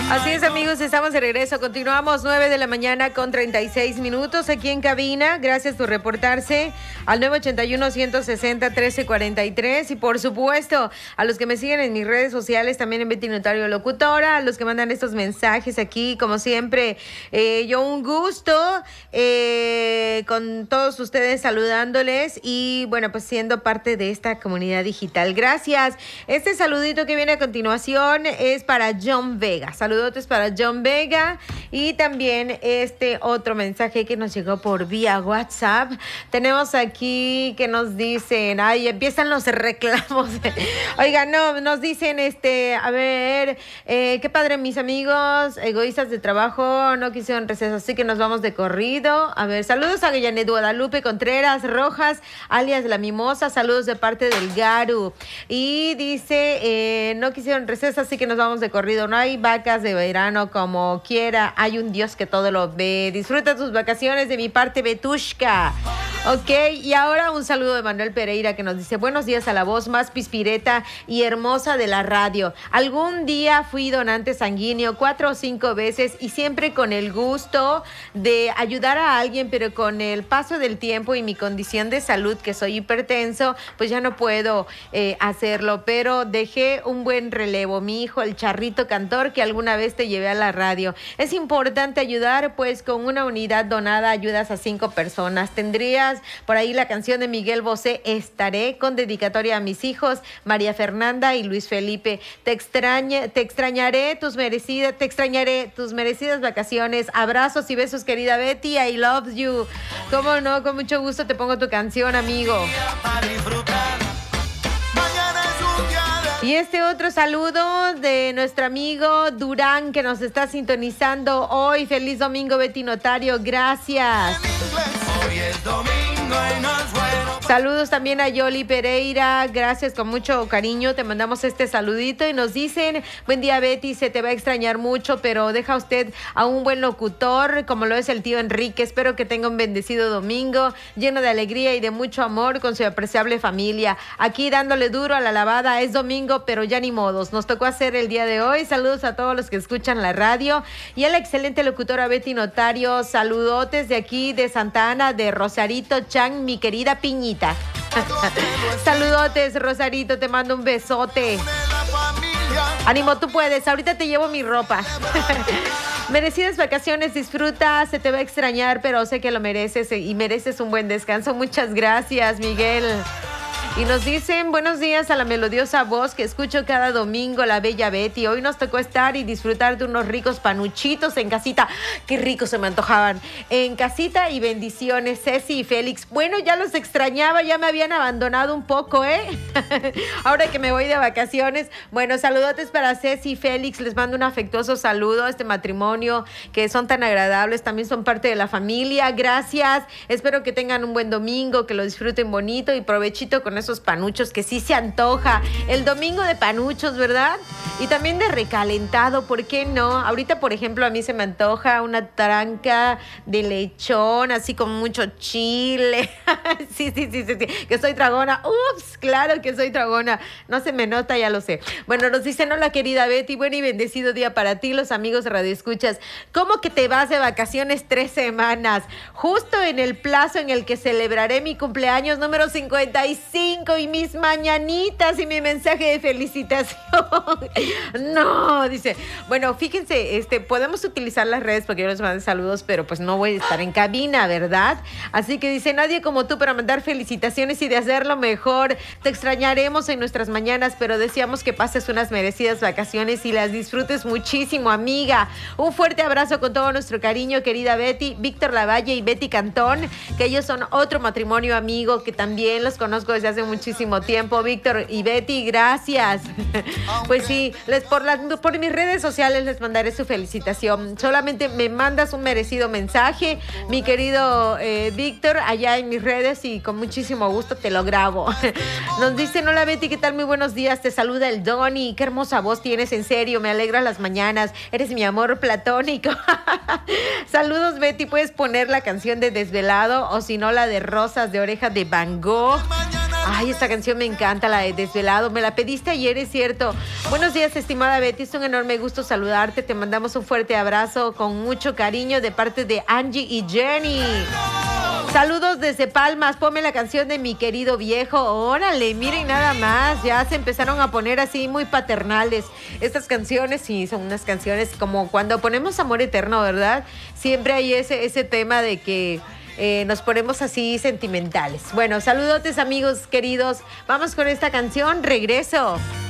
Así es, amigos, estamos de regreso. Continuamos 9 de la mañana con 36 minutos aquí en cabina. Gracias por reportarse al 981-160-1343. Y por supuesto, a los que me siguen en mis redes sociales, también en Betty Notario Locutora, a los que mandan estos mensajes aquí, como siempre, yo un gusto con todos ustedes saludándoles y, bueno, pues siendo parte de esta comunidad digital. Gracias. Este saludito que viene a continuación es para John Vega. Saludotes para John Vega y también este otro mensaje que nos llegó por vía WhatsApp. Tenemos aquí que nos dicen, ay, empiezan los reclamos. Oigan, no, nos dicen, a ver, qué padre, mis amigos egoístas de trabajo no quisieron receso, así que nos vamos de corrido. A ver, saludos a Janet Guadalupe Contreras Rojas, alias La Mimosa, saludos de parte del Garu. Y dice, no quisieron receso, así que nos vamos de corrido. No hay vacas de verano como quiera, hay un Dios que todo lo ve. Disfruta tus vacaciones de mi parte, Betushka. Ok, y ahora un saludo de Manuel Pereira que nos dice, buenos días a la voz más pispireta y hermosa de la radio. Algún día fui donante sanguíneo 4 o 5 veces y siempre con el gusto de ayudar a alguien, pero con el paso del tiempo y mi condición de salud, que soy hipertenso, pues ya no puedo hacerlo, pero dejé un buen relevo, mi hijo, el Charrito Cantor, que alguna vez te llevé a la radio. Es importante ayudar, pues con una unidad donada ayudas a 5 personas. Tendrías por ahí la canción de Miguel Bosé, Estaré, con dedicatoria a mis hijos, María Fernanda y Luis Felipe. Te extrañaré tus merecidas vacaciones. Abrazos y besos, querida Betty, I love you. Cómo no, con mucho gusto te pongo tu canción, amigo. Y este otro saludo de nuestro amigo Durán, que nos está sintonizando hoy. Feliz domingo, Betty Notario, gracias. Hoy es domingo y no es bueno. Saludos también a Yoli Pereira, gracias, con mucho cariño te mandamos este saludito y nos dicen, buen día Betty, se te va a extrañar mucho, pero deja usted a un buen locutor como lo es el tío Enrique. Espero que tenga un bendecido domingo lleno de alegría y de mucho amor con su apreciable familia. Aquí dándole duro a la lavada, es domingo, pero ya ni modos, nos tocó hacer el día de hoy. Saludos a todos los que escuchan la radio y a la excelente locutora Betty Notario. Saludotes de aquí de Santa Ana, de Rosarito Chan, mi querida Piñita. Saludotes, Rosarito, te mando un besote. Ánimo, tú puedes, ahorita te llevo mi ropa. Merecidas vacaciones, disfruta, se te va a extrañar, pero sé que lo mereces y mereces un buen descanso. Muchas gracias, Miguel. Y nos dicen, buenos días a la melodiosa voz que escucho cada domingo, la bella Betty. Hoy nos tocó estar y disfrutar de unos ricos panuchitos en casita. Qué ricos se me antojaban. En casita y bendiciones, Ceci y Félix. Bueno, ya los extrañaba, ya me habían abandonado un poco, ¿eh? Ahora que me voy de vacaciones. Bueno, saludotes para Ceci y Félix. Les mando un afectuoso saludo a este matrimonio que son tan agradables. También son parte de la familia. Gracias. Espero que tengan un buen domingo, que lo disfruten bonito y provechito con esos panuchos que sí se antoja. El domingo de panuchos, ¿verdad? Y también de recalentado, ¿por qué no? Ahorita, por ejemplo, a mí se me antoja una tranca de lechón, así con mucho chile. Sí, que soy tragona. Ups, claro que soy tragona. No se me nota, ya lo sé. Bueno, nos dicen, hola querida Betty, buen y bendecido día para ti, los amigos de Radio Escuchas. ¿Cómo que te vas de vacaciones 3 semanas? Justo en el plazo en el que celebraré mi cumpleaños número 55 y mis mañanitas y mi mensaje de felicitación. No, dice, bueno, fíjense, podemos utilizar las redes porque yo les mando saludos, pero pues no voy a estar en cabina, ¿verdad? Así que dice, nadie como tú para mandar felicitaciones y de hacerlo mejor. Te extrañaremos en nuestras mañanas, pero deseamos que pases unas merecidas vacaciones y las disfrutes muchísimo, amiga. Un fuerte abrazo con todo nuestro cariño, querida Betty, Víctor Lavalle y Betty Cantón, que ellos son otro matrimonio amigo que también los conozco desde hace muchísimo tiempo. Víctor y Betty, gracias. Pues sí, por mis redes sociales les mandaré su felicitación. Solamente me mandas un merecido mensaje, mi querido Víctor, allá en mis redes y con muchísimo gusto te lo grabo. Nos dicen, hola Betty, ¿qué tal? Muy buenos días, te saluda el Donny. Qué hermosa voz tienes, en serio, me alegra las mañanas. Eres mi amor platónico. Saludos Betty, ¿puedes poner la canción de Desvelado o si no la de Rosas de Oreja de Van Gogh? Ay, esta canción me encanta, la de Desvelado. Me la pediste ayer, es cierto. Buenos días, estimada Betty. Es un enorme gusto saludarte. Te mandamos un fuerte abrazo con mucho cariño de parte de Angie y Jenny. Saludos desde Palmas. Ponme la canción de Mi Querido Viejo. Órale, miren nada más. Ya se empezaron a poner así muy paternales. Estas canciones, sí, son unas canciones como cuando ponemos Amor Eterno, ¿verdad? Siempre hay ese tema de que nos ponemos así sentimentales. Bueno, saludotes amigos queridos. Vamos con esta canción. Regreso.